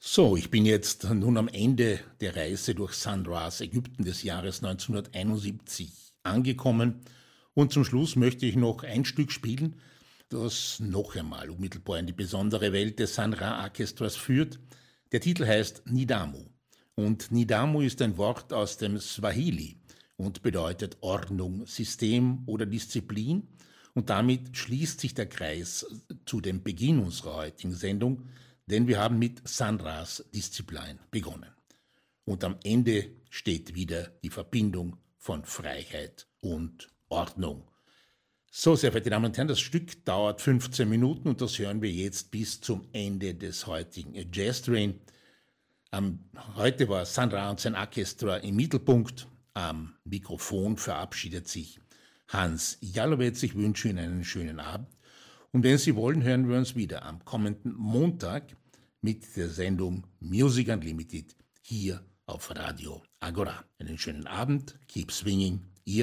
So, ich bin jetzt nun am Ende der Reise durch Sandra's Ägypten des Jahres 1971 angekommen und zum Schluss möchte ich noch ein Stück spielen, das noch einmal unmittelbar in die besondere Welt des Sanra Orchestras führt. Der Titel heißt Nidamu und Nidamu ist ein Wort aus dem Swahili und bedeutet Ordnung, System oder Disziplin und damit schließt sich der Kreis zu dem Beginn unserer heutigen Sendung, denn wir haben mit Sandra's Disziplin begonnen. Und am Ende steht wieder die Verbindung von Freiheit und Ordnung. So, sehr verehrte Damen und Herren, das Stück dauert 15 Minuten und das hören wir jetzt bis zum Ende des heutigen Jazz Train. Heute war Sanra und sein Orchester im Mittelpunkt. Am Mikrofon verabschiedet sich Hans Jalowetz. Ich wünsche Ihnen einen schönen Abend. Und wenn Sie wollen, hören wir uns wieder am kommenden Montag mit der Sendung Music Unlimited hier auf Radio Agora. Einen schönen Abend, keep swinging.